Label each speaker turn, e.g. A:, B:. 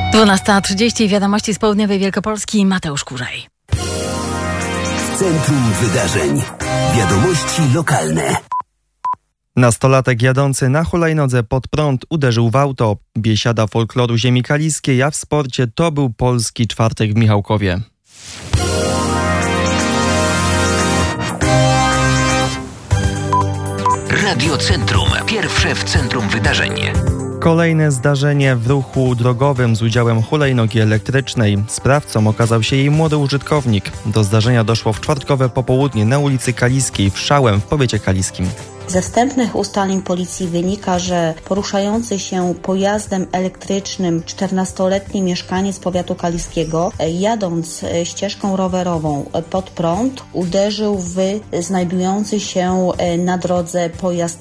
A: 12:30 wiadomości z południowej Wielkopolski. Mateusz Kurzaj.
B: W centrum wydarzeń. Wiadomości lokalne.
C: Nastolatek jadący na hulajnodze pod prąd uderzył w auto. Biesiada folkloru ziemi kaliskiej, a w sporcie to był polski czwartek w Michałkowie.
B: Radio Centrum. Pierwsze w centrum wydarzeń.
C: Kolejne zdarzenie w ruchu drogowym z udziałem hulajnogi elektrycznej. Sprawcą okazał się jej młody użytkownik. Do zdarzenia doszło w czwartkowe popołudnie na ulicy Kaliskiej w Szałem w powiecie kaliskim.
D: Ze wstępnych ustaleń policji wynika, że poruszający się pojazdem elektrycznym 14-letni mieszkaniec powiatu kaliskiego, jadąc ścieżką rowerową pod prąd, uderzył w znajdujący się na drodze pojazd